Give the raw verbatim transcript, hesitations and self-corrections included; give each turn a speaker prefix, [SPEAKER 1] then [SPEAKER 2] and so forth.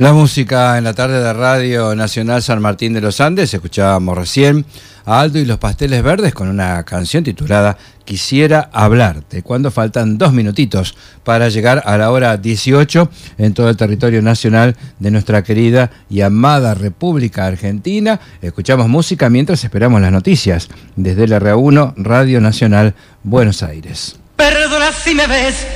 [SPEAKER 1] La música en la tarde de Radio Nacional San Martín de los Andes. Escuchábamos recién a Aldo y los Pasteles Verdes con una canción titulada Quisiera Hablarte, cuando faltan dos minutitos para llegar a la hora dieciocho en todo el territorio nacional de nuestra querida y amada República Argentina. Escuchamos música mientras esperamos las noticias desde el R uno Radio Nacional Buenos Aires.
[SPEAKER 2] Perdona si me ves